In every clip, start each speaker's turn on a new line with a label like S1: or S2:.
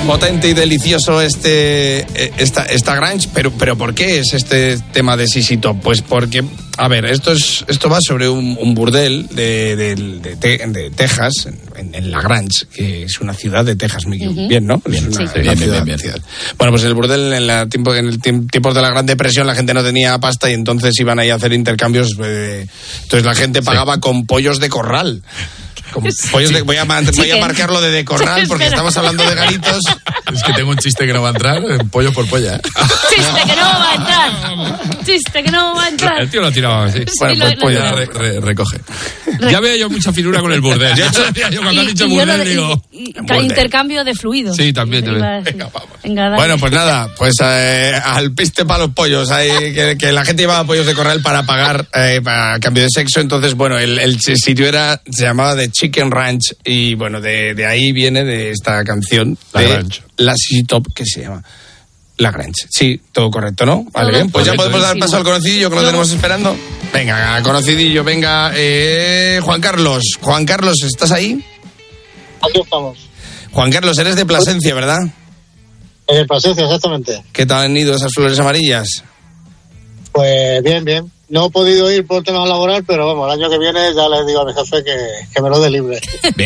S1: potente y delicioso esta grunge, pero ¿por qué es este tema de ZZ Top? Pues porque, a ver, esto va sobre un burdel de Texas, en La Grange, que es una ciudad de Texas, bien, ¿no?
S2: Bien.
S1: Bueno, pues el burdel en el tiempos de la Gran Depresión la gente no tenía pasta y entonces iban ahí a hacer intercambios. Entonces la gente pagaba con pollos de corral. Voy a marcarlo de corral porque estamos hablando de garitos.
S2: Es que tengo un chiste que no va a entrar, pollo por polla.
S3: Chiste que no va a entrar.
S2: El tío lo tiraba así.
S1: Bueno, pues pollo
S2: recoge. Ya veo yo mucha finura con el burdel. Yo cuando han dicho burdel digo...
S3: Intercambio de fluidos.
S2: Sí, también.
S1: Venga, vamos. Bueno, pues nada, al piste para los pollos. Que la gente llevaba pollos de corral para pagar para cambio de sexo. Entonces, bueno, el sitio se llamaba The Chicken Ranch y bueno, de ahí viene de esta canción la ZZ Top que se llama La Grange. Sí, todo correcto, ¿no? Vale, bien. Pues ya podemos dar paso al conocidillo que lo tenemos esperando. Venga, conocidillo, venga. Juan Carlos, ¿estás ahí?
S4: Aquí estamos.
S1: Juan Carlos, eres de Plasencia, ¿verdad?
S4: De Plasencia, exactamente.
S1: ¿Qué tal han ido esas flores amarillas?
S4: Pues bien. No he podido ir por temas laboral, pero vamos, el año que viene ya les digo a mi jefe que me lo dé libre.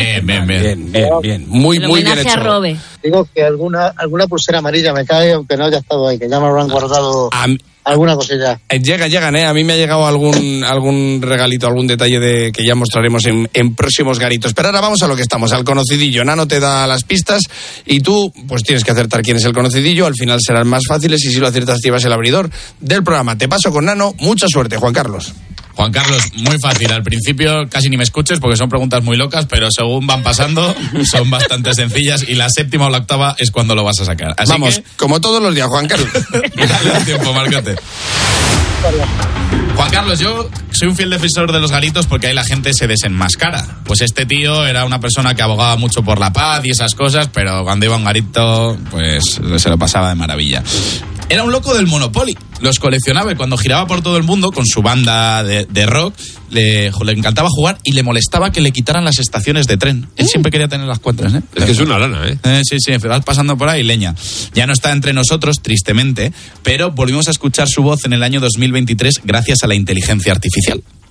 S1: Bien. Muy bien hecho.
S4: Digo que alguna pulsera amarilla me cae, aunque no haya estado ahí, que ya me habrán guardado alguna cosilla. Llegan,
S1: a mí me ha llegado algún regalito, algún detalle que ya mostraremos en próximos garitos. Pero ahora vamos a lo que estamos, al conocidillo. Nano te da las pistas y tú pues tienes que acertar quién es el conocidillo. Al final serán más fáciles y si lo aciertas te llevas el abridor del programa. Te paso con Nano. Mucha suerte, Juan Carlos.
S2: Juan Carlos, muy fácil. Al principio casi ni me escuches porque son preguntas muy locas, pero según van pasando son bastante sencillas y la séptima o la octava es cuando lo vas a sacar. Así
S1: vamos, como todos los días, Juan Carlos.
S2: Dale un tiempo, márcate. Juan Carlos, yo soy un fiel defensor de los garitos porque ahí la gente se desenmascara. Pues este tío era una persona que abogaba mucho por la paz y esas cosas, pero cuando iba a un garito, pues se lo pasaba de maravilla. Era un loco del Monopoly, los coleccionaba y cuando giraba por todo el mundo con su banda de rock, le encantaba jugar y le molestaba que le quitaran las estaciones de tren. Él siempre quería tener las cuatro, ¿eh?
S5: Es que es una lana, ¿eh?
S2: Sí, vas pasando por ahí, leña. Ya no está entre nosotros, tristemente, pero volvimos a escuchar su voz en el año 2023 gracias a la inteligencia artificial.